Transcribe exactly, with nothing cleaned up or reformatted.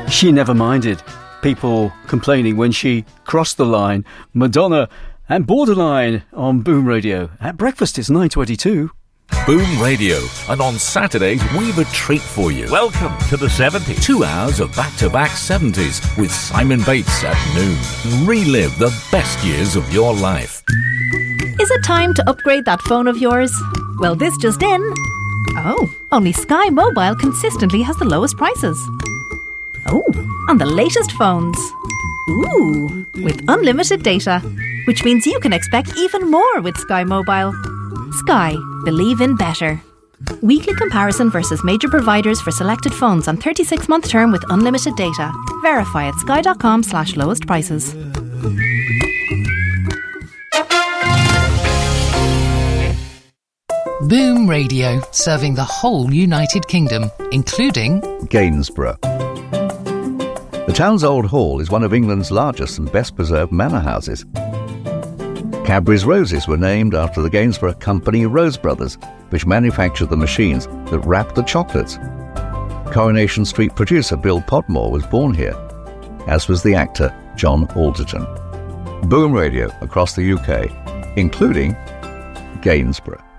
She never minded people complaining when she crossed the line. Madonna and Borderline on Boom Radio. At breakfast, it's nine twenty-two. Boom Radio, and on Saturdays we've a treat for you. Welcome to the seventies. Two hours of back-to-back seventies with Simon Bates at noon. Relive the best years of your life. Is it time to upgrade that phone of yours? Well, this just in. Oh, only Sky Mobile consistently has the lowest prices. Oh, on the latest phones. Ooh, with unlimited data, which means you can expect even more with Sky Mobile. Sky, believe in better. Weekly comparison versus major providers for selected phones on thirty-six month term with unlimited data. Verify at sky.com slash lowest prices. Boom Radio, serving the whole United Kingdom, including Gainsborough. The town's old hall is one of England's largest and best preserved manor houses. Cadbury's roses were named after the Gainsborough company Rose Brothers, which manufactured the machines that wrapped the chocolates. Coronation Street producer Bill Podmore was born here, as was the actor John Alderton. Boom Radio across the U K, including Gainsborough.